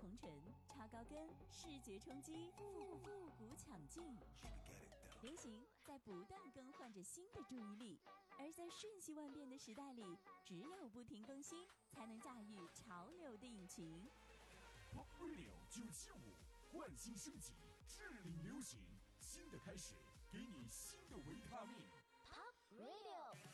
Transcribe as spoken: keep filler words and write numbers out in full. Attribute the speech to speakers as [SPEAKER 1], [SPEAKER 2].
[SPEAKER 1] 红唇、超高跟、视觉冲击、复复古抢镜。流行在不断更换着新的注意力，而在瞬息万变的时代里，只有不停更新，才能驾驭潮流的引擎。
[SPEAKER 2] Pop Radio 九七五，焕新升级，致力流行，新的开始，给你新的维他命。
[SPEAKER 3] Pop Radio。